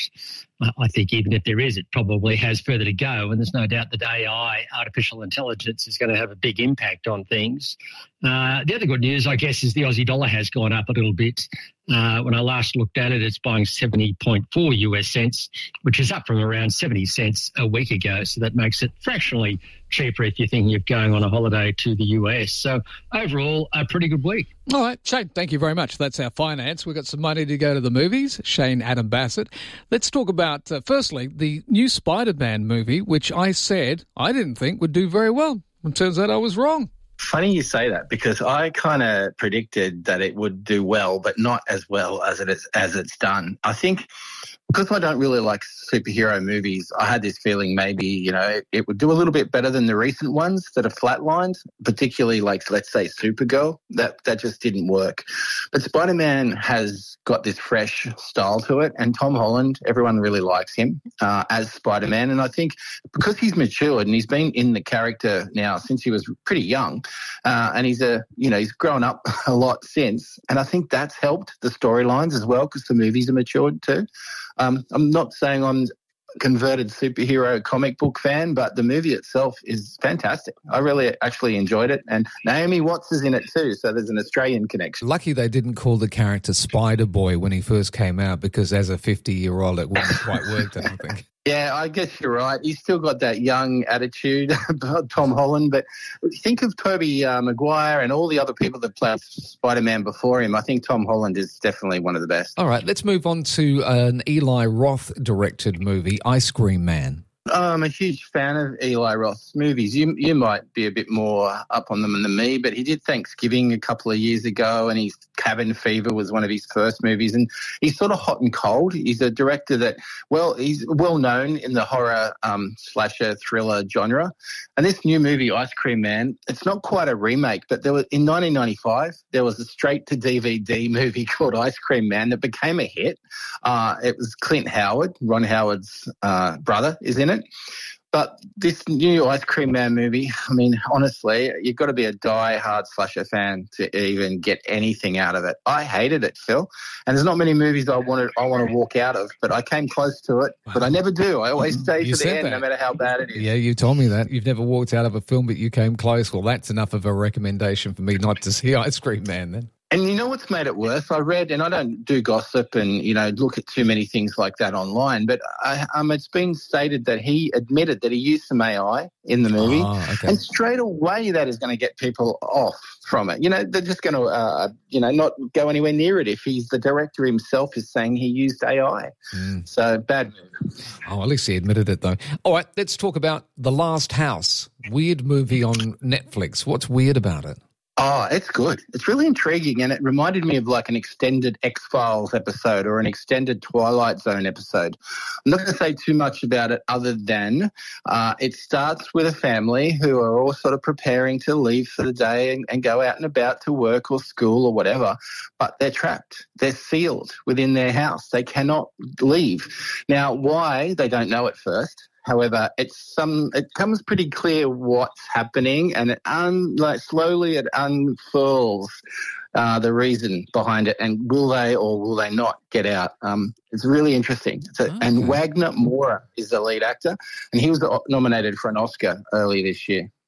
I think even if there is, it probably has further to go, and there's no doubt that A I, artificial intelligence, is going to have a big impact on things. Uh, the other good news, I guess, is the Aussie dollar has gone up a little bit. Uh, when I last looked at it, it's buying seventy point four U S cents, which is up from around seventy cents a week ago. So that makes it fractionally cheaper if you're thinking of going on a holiday to the U S. So overall, a pretty good week. All right, Shane, thank you very much. That's our finance. We've got some money to go to the movies. Shane Adam Bassett. Let's talk about, uh, firstly, the new Spider-Man movie, which I said I didn't think would do very well. It turns out I was wrong. Funny you say that, because I kind of predicted that it would do well, but not as well as it is, as it's done. I think because I don't really like superhero movies, I had this feeling maybe, you know, it, it would do a little bit better than the recent ones that are flatlined, particularly like, let's say, Supergirl. That that just didn't work. But Spider-Man has got this fresh style to it, and Tom Holland, everyone really likes him uh, as Spider-Man. And I think because he's matured and he's been in the character now since he was pretty young, uh, and he's a, you know, he's grown up a lot since. And I think that's helped the storylines as well, because the movies are matured too. Um, I'm not saying I'm a converted superhero comic book fan, but the movie itself is fantastic. I really actually enjoyed it. And Naomi Watts is in it too, so there's an Australian connection. Lucky they didn't call the character Spider-Boy when he first came out, because as a fifty-year-old it wouldn't have quite worked, I don't think. Yeah, I guess you're right. He's still got that young attitude about Tom Holland. But think of Tobey uh, Maguire and all the other people that played Spider-Man before him. I think Tom Holland is definitely one of the best. All right, let's move on to an Eli Roth-directed movie, Ice Cream Man. I'm a huge fan of Eli Roth's movies. You you might be a bit more up on them than me, but he did Thanksgiving a couple of years ago, and his Cabin Fever was one of his first movies, and he's sort of hot and cold. He's a director that, well, he's well known in the horror um, slasher thriller genre. And this new movie, Ice Cream Man, it's not quite a remake, but there was in nineteen ninety-five there was a straight-to-D V D movie called Ice Cream Man that became a hit. Uh, it was Clint Howard, Ron Howard's uh, brother, is in it. But this new Ice Cream Man movie, I mean, honestly, you've got to be a die-hard slasher fan to even get anything out of it. I hated it, Phil, and there's not many movies I wanted I want to walk out of, but I came close to it, wow. but I never do. I always stay you to the end, that. no matter how bad it is. Yeah, you told me that. You've never walked out of a film, but you came close. Well, that's enough of a recommendation for me not to see Ice Cream Man then. And you know what's made it worse? I read, and I don't do gossip and, you know, look at too many things like that online, but I, um, it's been stated that he admitted that he used some A I in the movie, oh, okay. and straight away that is going to get people off from it. You know, they're just going to, uh, you know, not go anywhere near it if he's the director himself is saying he used A I. Mm. So bad move. Oh, at least he admitted it, though. All right, let's talk about The Last House. Weird movie on Netflix. What's weird about it? Oh, it's good. It's really intriguing, and it reminded me of like an extended X-Files episode or an extended Twilight Zone episode. I'm not going to say too much about it other than uh, it starts with a family who are all sort of preparing to leave for the day and, and go out and about to work or school or whatever, but they're trapped. They're sealed within their house. They cannot leave. Now, why? They don't know at first. However, it's some. It comes pretty clear what's happening, and it un, like slowly it unfurls uh, the reason behind it, and will they or will they not get out? Um, it's really interesting. It's a, okay. And Wagner Moura is the lead actor, and he was nominated for an Oscar earlier this year.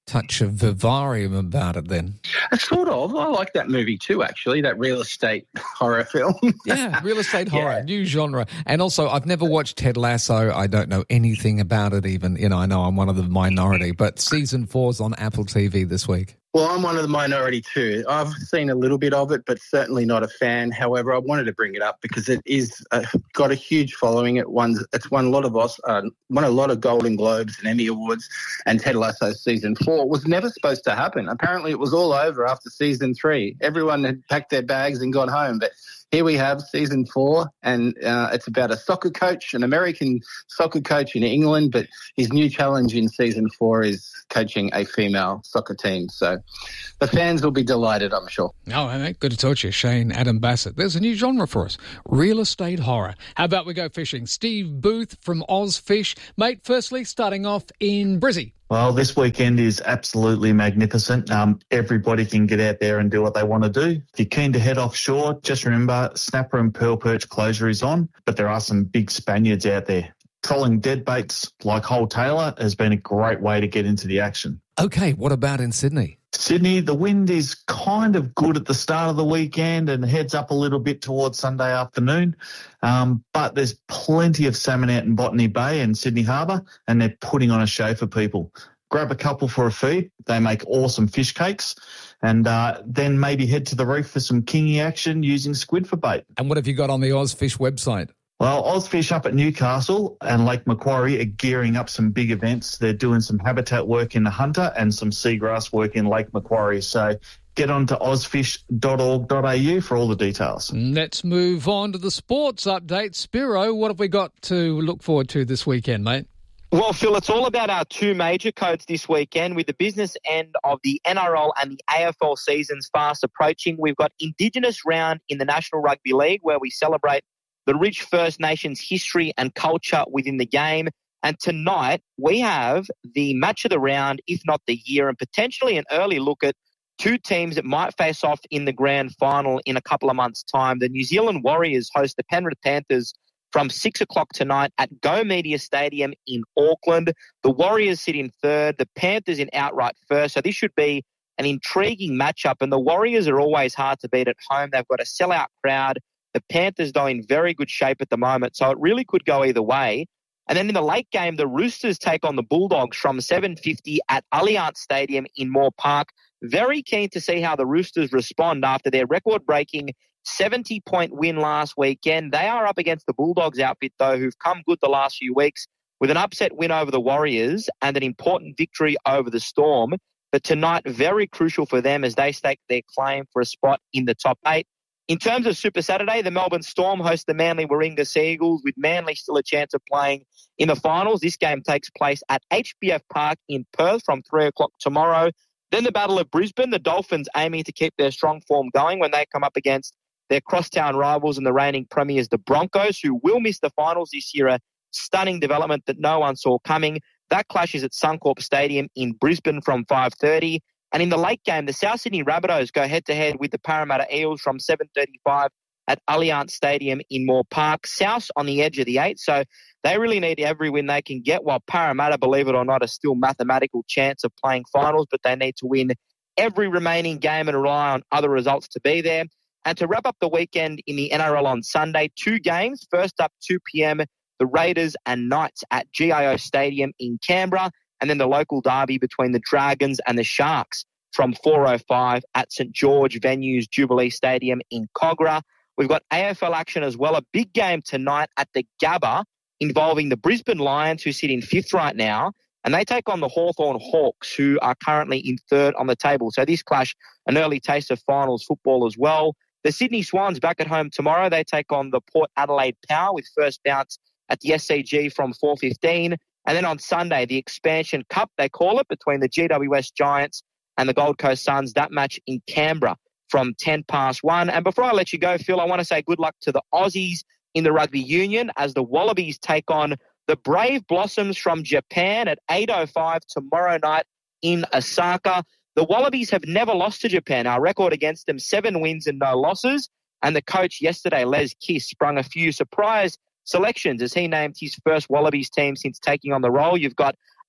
touch of vivarium about it then. Uh, Sort of. I like that movie too, actually, that real estate horror film. Yeah, real estate horror, Yeah. new genre. And also, I've never watched Ted Lasso. I don't know anything about it even. You know, I know I'm one of the minority, but season four's on Apple T V this week. Well, I'm one of the minority too. I've seen a little bit of it, but certainly not a fan. However, I wanted to bring it up because it is uh, got a huge following. It won, it's won a lot of Os- uh, won a lot of Golden Globes and Emmy Awards. And Ted Lasso season four was never supposed to happen. Apparently, it was all over after season three. Everyone had packed their bags and gone home, but here we have season four, and uh, it's about a soccer coach, an American soccer coach in England, but his new challenge in season four is coaching a female soccer team. So the fans will be delighted, I'm sure. Oh, mate, good to talk to you, Shane Adam Bassett. There's a new genre for us, real estate horror. How about we go fishing? Steve Booth from Ozfish. Mate, firstly, starting off in Brizzy. Well, this weekend is absolutely magnificent. Um, everybody can get out there and do what they want to do. If you're keen to head offshore, just remember snapper and pearl perch closure is on, but there are some big Spaniards out there. Trolling dead baits like Hull Taylor has been a great way to get into the action. Okay, what about in Sydney? Sydney, the wind is kind of good at the start of the weekend and heads up a little bit towards Sunday afternoon. Um, but there's plenty of salmon out in Botany Bay and Sydney Harbour, and they're putting on a show for people. Grab a couple for a feed. They make awesome fish cakes. And uh, then maybe head to the reef for some kingy action using squid for bait. And what have you got on the Ozfish website? Well, Ozfish up at Newcastle and Lake Macquarie are gearing up some big events. They're doing some habitat work in the Hunter and some seagrass work in Lake Macquarie. So get on to ozfish dot org dot a u for all the details. Let's move on to the sports update. Spiro, what have we got to look forward to this weekend, mate? Well, Phil, it's all about our two major codes this weekend with the business end of the N R L and the A F L seasons fast approaching. We've got Indigenous round in the National Rugby League where we celebrate the rich First Nations history and culture within the game. And tonight we have the match of the round, if not the year, and potentially an early look at two teams that might face off in the grand final in a couple of months' time. The New Zealand Warriors host the Penrith Panthers from six o'clock tonight at Go Media Stadium in Auckland. The Warriors sit in third, the Panthers in outright first. So this should be an intriguing matchup. And the Warriors are always hard to beat at home. They've got a sellout crowd. The Panthers, though, in very good shape at the moment. So it really could go either way. And then in the late game, the Roosters take on the Bulldogs from seven fifty at Allianz Stadium in Moore Park. Very keen to see how the Roosters respond after their record-breaking seventy-point win last weekend. They are up against the Bulldogs outfit, though, who've come good the last few weeks with an upset win over the Warriors and an important victory over the Storm. But tonight, very crucial for them as they stake their claim for a spot in the top eight. In terms of Super Saturday, the Melbourne Storm host the Manly Warringah Seagulls, with Manly still a chance of playing in the finals. This game takes place at H B F Park in Perth from three o'clock tomorrow. Then the Battle of Brisbane, the Dolphins aiming to keep their strong form going when they come up against their crosstown rivals and the reigning premiers, the Broncos, who will miss the finals this year, a stunning development that no one saw coming. That clash is at Suncorp Stadium in Brisbane from five thirty. And in the late game, the South Sydney Rabbitohs go head-to-head with the Parramatta Eels from seven thirty-five at Allianz Stadium in Moore Park. South on the edge of the eight, so they really need every win they can get, while Parramatta, believe it or not, are still mathematical chance of playing finals, but they need to win every remaining game and rely on other results to be there. And to wrap up the weekend in the N R L on Sunday, two games. First up, two p.m, the Raiders and Knights at G I O Stadium in Canberra, and then the local derby between the Dragons and the Sharks from four oh five at St George Venues Jubilee Stadium in Kogarah. We've got A F L action as well, a big game tonight at the Gabba involving the Brisbane Lions, who sit in fifth right now, and they take on the Hawthorn Hawks, who are currently in third on the table. So this clash, an early taste of finals football as well. The Sydney Swans back at home tomorrow. They take on the Port Adelaide Power with first bounce at the S C G from four fifteen. And then on Sunday, the Expansion Cup, they call it, between the G W S Giants and the Gold Coast Suns, that match in Canberra from ten past one. And before I let you go, Phil, I want to say good luck to the Aussies in the Rugby Union as the Wallabies take on the Brave Blossoms from Japan at eight oh five tomorrow night in Osaka. The Wallabies have never lost to Japan. Our record against them, seven wins and no losses. And the coach yesterday, Les Kiss, sprung a few surprise selections as he named his first Wallabies team since taking on the role. You've got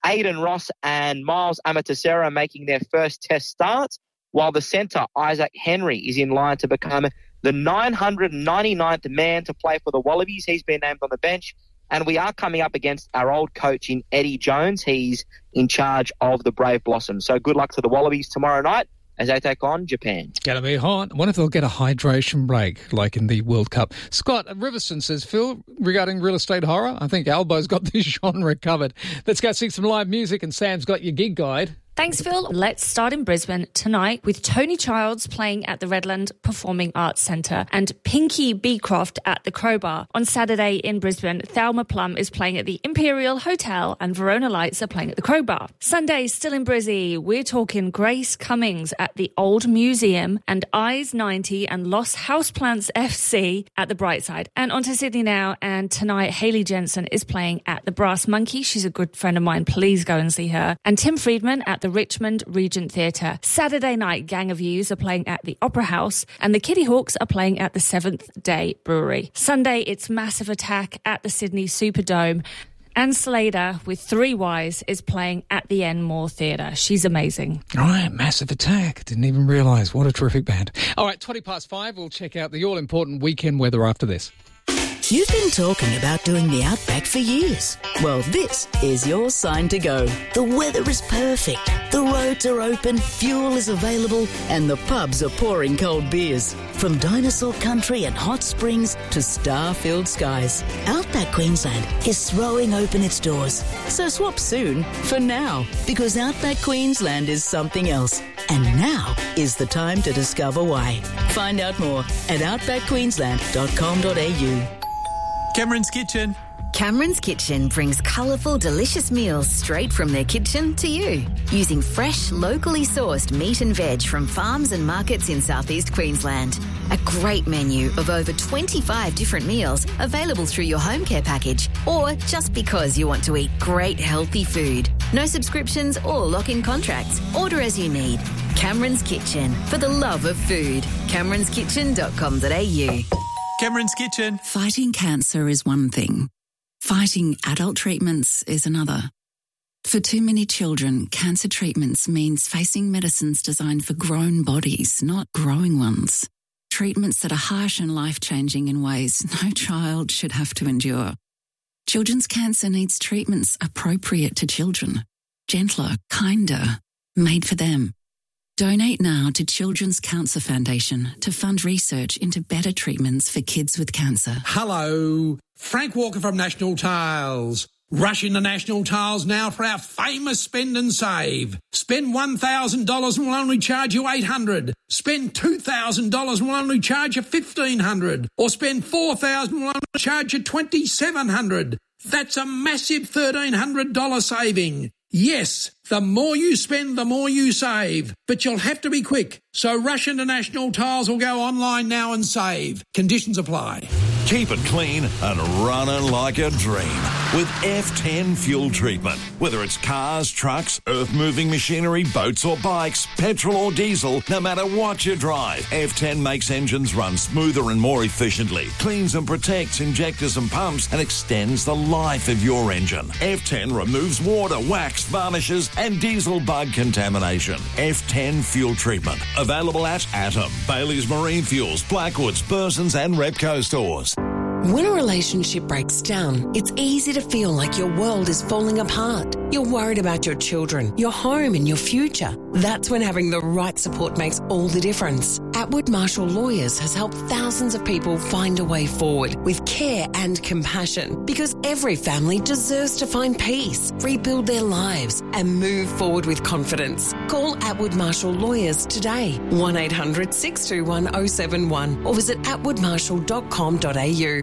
Aiden Ross and Miles Amatisera making their first test starts, while the centre, Isaac Henry, is in line to become the nine hundred ninety-ninth man to play for the Wallabies. He's been named on the bench. And we are coming up against our old coach in Eddie Jones. He's in charge of the Brave Blossoms. So good luck to the Wallabies tomorrow night as they take on Japan. Gonna be hot. I wonder if they'll get a hydration break like in the World Cup. Scott Riverson says, Phil, regarding real estate horror, I think Albo's got this genre covered. Let's go see some live music, and Sam's got your gig guide. Thanks, Phil. Let's start in Brisbane tonight with Tony Childs playing at the Redland Performing Arts Centre and Pinky Beecroft at the Crowbar. On Saturday in Brisbane, Thelma Plum is playing at the Imperial Hotel and Verona Lights are playing at the Crowbar. Sunday, still in Brizzy, we're talking Grace Cummings at the Old Museum and Eyes ninety and Lost Houseplants F C at the Brightside. And on to Sydney now, and tonight Hayley Jensen is playing at the Brass Monkey. She's a good friend of mine. Please go and see her. And Tim Friedman at the Richmond Regent Theatre. Saturday night, Gang of Youths are playing at the Opera House and the Kitty Hawks are playing at the Seventh Day Brewery. Sunday, it's Massive Attack at the Sydney Superdome. And Slater with Three Ys is playing at the Enmore Theatre. She's amazing. All right, Massive Attack. Didn't even realise. What a terrific band. All right, twenty past five. We'll check out the all-important weekend weather after this. You've been talking about doing the Outback for years. Well, this is your sign to go. The weather is perfect. The roads are open, fuel is available, and the pubs are pouring cold beers. From dinosaur country and hot springs to star-filled skies, Outback Queensland is throwing open its doors. So swap soon for now, because Outback Queensland is something else. And now is the time to discover why. Find out more at outback queensland dot com dot a u. Cameron's Kitchen. Cameron's Kitchen brings colourful, delicious meals straight from their kitchen to you. Using fresh, locally sourced meat and veg from farms and markets in southeast Queensland. A great menu of over twenty-five different meals available through your home care package, or just because you want to eat great, healthy food. No subscriptions or lock-in contracts. Order as you need. Cameron's Kitchen, for the love of food. camerons kitchen dot com dot a u. Cameron's Kitchen. Fighting cancer is one thing. Fighting adult treatments is another. For too many children, cancer treatments means facing medicines designed for grown bodies, not growing ones. Treatments that are harsh and life-changing in ways no child should have to endure. Children's cancer needs treatments appropriate to children. Gentler, kinder, made for them. Donate now to Children's Cancer Foundation to fund research into better treatments for kids with cancer. Hello, Frank Walker from National Tiles. Rush into National Tiles now for our famous spend and save. Spend one thousand dollars and we'll only charge you eight hundred dollars. Spend two thousand dollars and we'll only charge you fifteen hundred dollars. Or spend four thousand dollars and we'll only charge you twenty-seven hundred dollars. That's a massive thirteen hundred dollars saving. Yes, the more you spend, the more you save. But you'll have to be quick. So rush into National Tiles or go online now and save. Conditions apply. Keep it clean and running like a dream with F ten fuel treatment. Whether it's cars, trucks, earth-moving machinery, boats or bikes, petrol or diesel, no matter what you drive, F ten makes engines run smoother and more efficiently, cleans and protects injectors and pumps, and extends the life of your engine. F ten removes water, wax, varnishes, and diesel bug contamination. F ten fuel treatment. Available at Atom, Bailey's Marine Fuels, Blackwoods, Burson's and Repco stores. When a relationship breaks down, it's easy to feel like your world is falling apart. You're worried about your children, your home and your future. That's when having the right support makes all the difference. Atwood Marshall Lawyers has helped thousands of people find a way forward with care and compassion, because every family deserves to find peace, rebuild their lives and move forward with confidence. Call Atwood Marshall Lawyers today, one eight hundred six two one oh seven one, or visit atwood marshall dot com dot a u.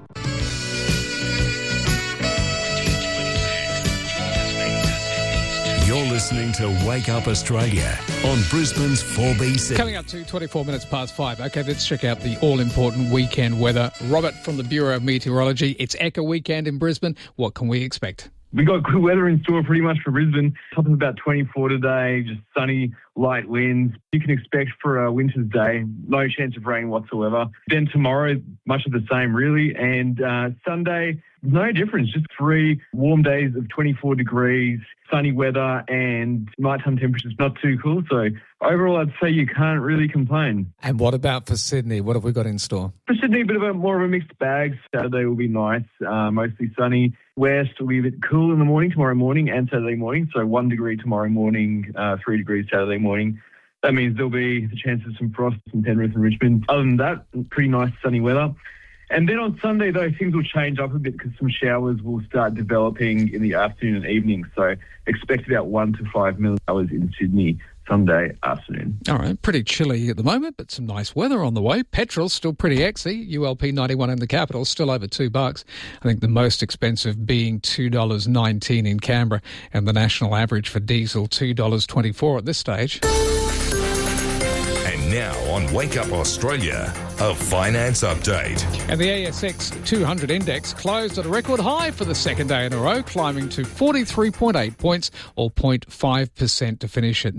You're listening to Wake Up Australia on Brisbane's four B C. Coming up to twenty-four minutes past five. Okay, let's check out the all-important weekend weather. Robert from the Bureau of Meteorology. It's Ekka weekend in Brisbane. What can we expect? We got good weather in store pretty much for Brisbane. Top of about twenty-four today, just sunny, light winds. You can expect for a winter's day, no chance of rain whatsoever. Then tomorrow, much of the same really. And uh, Sunday, no difference. Just three warm days of twenty-four degrees, sunny weather, and nighttime temperatures not too cool. So overall, I'd say you can't really complain. And what about for Sydney? What have we got in store? For Sydney, a bit of a more of a mixed bag. Saturday will be nice, uh, mostly sunny. West will be a bit cool in the morning, tomorrow morning and Saturday morning. So one degree tomorrow morning, uh, three degrees Saturday morning. That means there'll be the chance of some frost in Penrith and Richmond. Other than that, pretty nice sunny weather. And then on Sunday, though, things will change up a bit because some showers will start developing in the afternoon and evening. So expect about one to five millihours in Sydney Sunday afternoon. All right, pretty chilly at the moment, but some nice weather on the way. Petrol's still pretty exy. U L P ninety-one in the capital, still over two bucks. I think the most expensive being two dollars nineteen in Canberra, and the national average for diesel two dollars twenty-four at this stage. Now on Wake Up Australia, a finance update. And the A S X two hundred index closed at a record high for the second day in a row, climbing to forty-three point eight points or zero point five percent to finish at